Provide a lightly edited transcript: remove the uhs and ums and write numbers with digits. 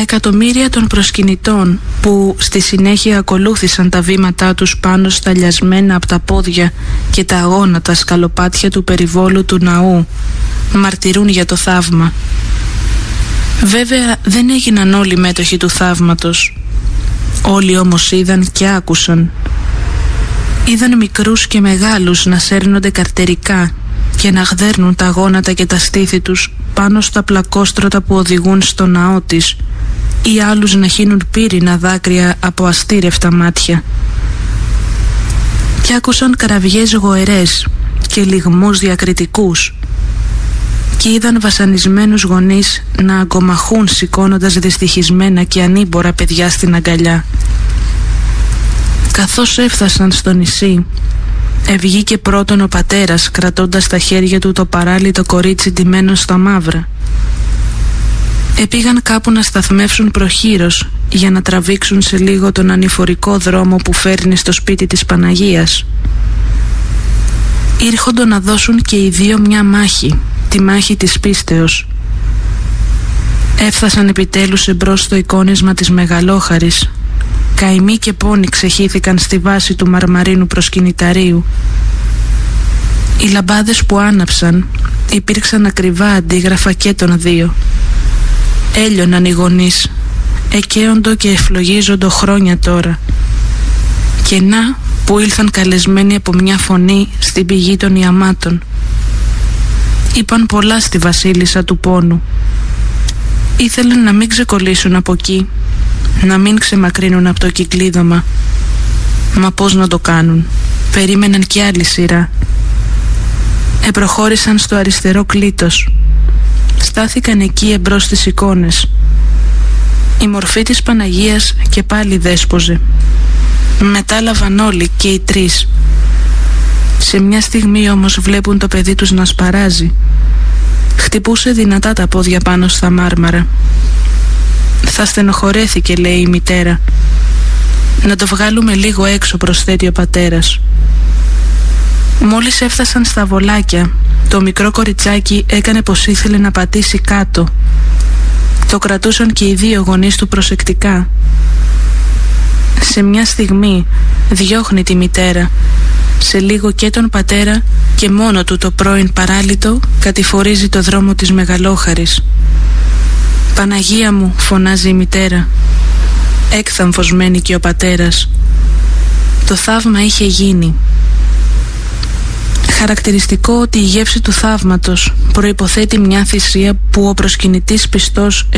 εκατομμύρια των προσκυνητών που στη συνέχεια ακολούθησαν τα βήματά τους πάνω στα λιασμένα από τα πόδια και τα αγώνατα σκαλοπάτια του περιβόλου του ναού μαρτυρούν για το θαύμα. Βέβαια δεν έγιναν όλοι μέτοχοι του θαύματος. Όλοι όμως είδαν και άκουσαν. Είδαν μικρούς και μεγάλους να σέρνονται καρτερικά και να γδέρνουν τα γόνατα και τα στήθη τους πάνω στα πλακόστρωτα που οδηγούν στο ναό της, ή άλλους να χύνουν πύρινα δάκρυα από αστήρευτα μάτια. Και άκουσαν καραβιές γοερές και λυγμούς διακριτικούς και είδαν βασανισμένους γονείς να αγκομαχούν σηκώνοντας δυστυχισμένα και ανήμπορα παιδιά στην αγκαλιά. Καθώς έφτασαν στο νησί, ευγήκε πρώτον ο πατέρας κρατώντας στα χέρια του το παράλυτο κορίτσι ντυμένο στα μαύρα. Επήγαν κάπου να σταθμεύσουν προχείρως για να τραβήξουν σε λίγο τον ανηφορικό δρόμο που φέρνει στο σπίτι της Παναγίας. Ήρχοντο να δώσουν και οι δύο μια μάχη, τη μάχη της πίστεως. Έφτασαν επιτέλους εμπρός στο εικόνισμα της Μεγαλόχαρης. Καημοί και πόνοι ξεχύθηκαν στη βάση του μαρμαρίνου προσκυνηταρίου. Οι λαμπάδες που άναψαν υπήρξαν ακριβά αντίγραφα και των δύο. Έλειωναν οι γονείς, εκαίοντο και ευλογίζοντο χρόνια τώρα. Και να που ήλθαν καλεσμένοι από μια φωνή στην πηγή των Ιαμάτων. Είπαν πολλά στη βασίλισσα του πόνου. Ήθελαν να μην ξεκολλήσουν από εκεί, να μην ξεμακρύνουν από το κυκλίδωμα. Μα πώς να το κάνουν? Περίμεναν κι άλλη σειρά. Επροχώρησαν στο αριστερό κλίτος. Στάθηκαν εκεί εμπρός στις εικόνες. Η μορφή της Παναγίας και πάλι δέσποζε. Μετάλαβαν όλοι και οι τρεις. Σε μια στιγμή όμως βλέπουν το παιδί τους να σπαράζει. Χτυπούσε δυνατά τα πόδια πάνω στα μάρμαρα. Θα στενοχωρέθηκε, λέει η μητέρα. Να το βγάλουμε λίγο έξω, προσθέτει ο πατέρας. Μόλις έφτασαν στα βολάκια, το μικρό κοριτσάκι έκανε πως ήθελε να πατήσει κάτω. Το κρατούσαν και οι δύο γονείς του προσεκτικά. Σε μια στιγμή διώχνει τη μητέρα. Σε λίγο και τον πατέρα και μόνο του το πρώην παράλυτο κατηφορίζει το δρόμο της Μεγαλόχαρης. «Παναγία μου», φωνάζει η μητέρα. Έκθαμφος μένει και ο πατέρας. Το θαύμα είχε γίνει. Χαρακτηριστικό ότι η γεύση του θαύματος προϋποθέτει μια θυσία που ο προσκυνητής πιστός